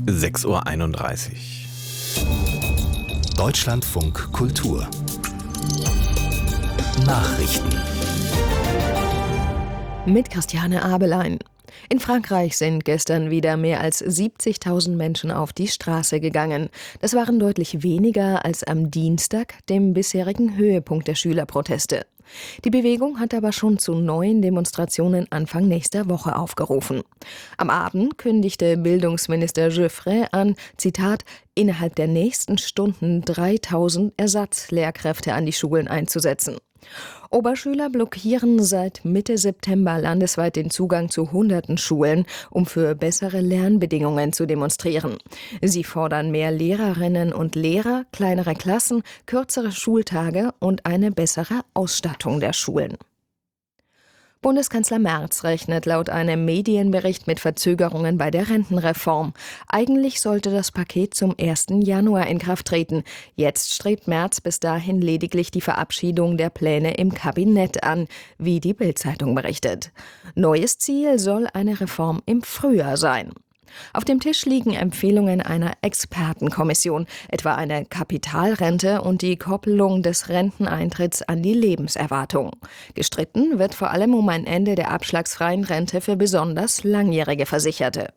6:31 Uhr. Deutschlandfunk Kultur. Nachrichten. Mit Christiane Abelein. In Frankreich sind gestern wieder mehr als 70.000 Menschen auf die Straße gegangen. Das waren deutlich weniger als am Dienstag, dem bisherigen Höhepunkt der Schülerproteste. Die Bewegung hat aber schon zu neuen Demonstrationen Anfang nächster Woche aufgerufen. Am Abend kündigte Bildungsminister Geoffroy an, Zitat, innerhalb der nächsten Stunden 3.000 Ersatzlehrkräfte an die Schulen einzusetzen. Oberschüler blockieren seit Mitte September landesweit den Zugang zu hunderten Schulen, um für bessere Lernbedingungen zu demonstrieren. Sie fordern mehr Lehrerinnen und Lehrer, kleinere Klassen, kürzere Schultage und eine bessere Ausstattung der Schulen. Bundeskanzler Merz rechnet laut einem Medienbericht mit Verzögerungen bei der Rentenreform. Eigentlich sollte das Paket zum 1. Januar in Kraft treten. Jetzt strebt Merz bis dahin lediglich die Verabschiedung der Pläne im Kabinett an, wie die Bild-Zeitung berichtet. Neues Ziel soll eine Reform im Frühjahr sein. Auf dem Tisch liegen Empfehlungen einer Expertenkommission, etwa eine Kapitalrente und die Koppelung des Renteneintritts an die Lebenserwartung. Gestritten wird vor allem um ein Ende der abschlagsfreien Rente für besonders langjährige Versicherte.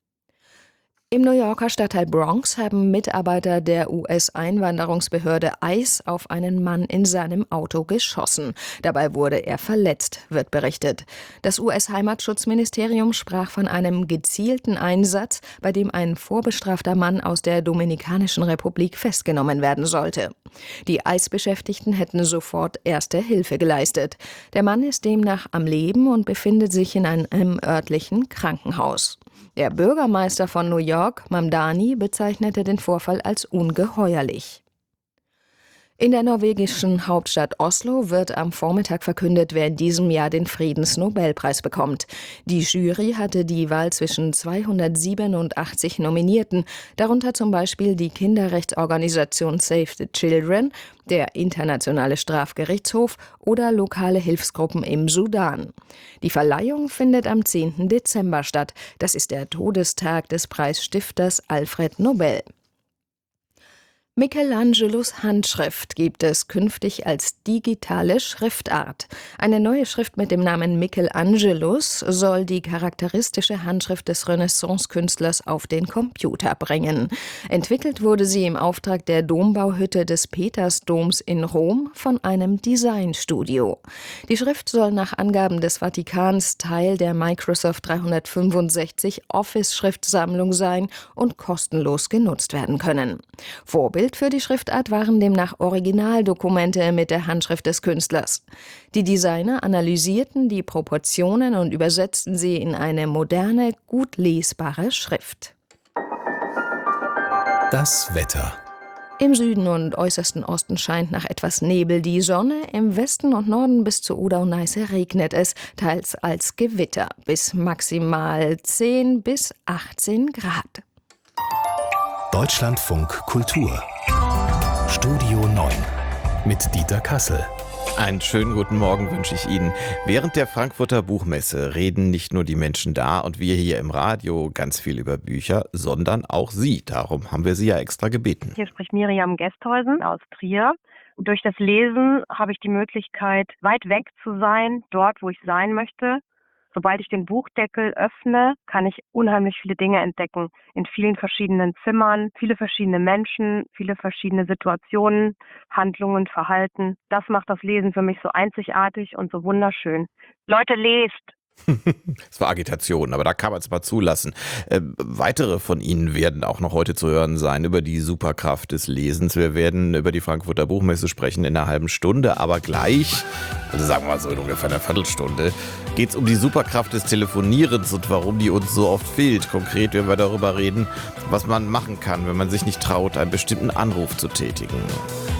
Im New Yorker Stadtteil Bronx haben Mitarbeiter der US-Einwanderungsbehörde ICE auf einen Mann in seinem Auto geschossen. Dabei wurde er verletzt, wird berichtet. Das US-Heimatschutzministerium sprach von einem gezielten Einsatz, bei dem ein vorbestrafter Mann aus der Dominikanischen Republik festgenommen werden sollte. Die ICE-Beschäftigten hätten sofort erste Hilfe geleistet. Der Mann ist demnach am Leben und befindet sich in einem örtlichen Krankenhaus. Der Bürgermeister von New York, Mamdani, bezeichnete den Vorfall als ungeheuerlich. In der norwegischen Hauptstadt Oslo wird am Vormittag verkündet, wer in diesem Jahr den Friedensnobelpreis bekommt. Die Jury hatte die Wahl zwischen 287 Nominierten, darunter zum Beispiel die Kinderrechtsorganisation Save the Children, der Internationale Strafgerichtshof oder lokale Hilfsgruppen im Sudan. Die Verleihung findet am 10. Dezember statt. Das ist der Todestag des Preisstifters Alfred Nobel. Michelangelos Handschrift gibt es künftig als digitale Schriftart. Eine neue Schrift mit dem Namen Michelangelos soll die charakteristische Handschrift des Renaissance-Künstlers auf den Computer bringen. Entwickelt wurde sie im Auftrag der Dombauhütte des Petersdoms in Rom von einem Designstudio. Die Schrift soll nach Angaben des Vatikans Teil der Microsoft 365 Office-Schriftsammlung sein und kostenlos genutzt werden können. Vorbild für die Schriftart waren demnach Originaldokumente mit der Handschrift des Künstlers. Die Designer analysierten die Proportionen und übersetzten sie in eine moderne, gut lesbare Schrift. Das Wetter. Im Süden und äußersten Osten scheint nach etwas Nebel die Sonne, im Westen und Norden bis zur Oder und Neiße regnet es, teils als Gewitter, bis maximal 10 bis 18 Grad. Deutschlandfunk Kultur. Studio 9 mit Dieter Kassel. Einen schönen guten Morgen wünsche ich Ihnen. Während der Frankfurter Buchmesse reden nicht nur die Menschen da und wir hier im Radio ganz viel über Bücher, sondern auch Sie. Darum haben wir Sie ja extra gebeten. Hier spricht Miriam Gesthäusen aus Trier. Durch das Lesen habe ich die Möglichkeit, weit weg zu sein, dort, wo ich sein möchte. Sobald ich den Buchdeckel öffne, kann ich unheimlich viele Dinge entdecken. In vielen verschiedenen Zimmern, viele verschiedene Menschen, viele verschiedene Situationen, Handlungen, Verhalten. Das macht das Lesen für mich so einzigartig und so wunderschön. Leute, lest! Es war Agitation, aber da kann man es mal zulassen. Weitere von Ihnen werden auch noch heute zu hören sein über die Superkraft des Lesens. Wir werden über die Frankfurter Buchmesse sprechen in einer halben Stunde, aber gleich, also sagen wir mal so in ungefähr einer Viertelstunde, geht es um die Superkraft des Telefonierens und warum die uns so oft fehlt. Konkret werden wir darüber reden, was man machen kann, wenn man sich nicht traut, einen bestimmten Anruf zu tätigen.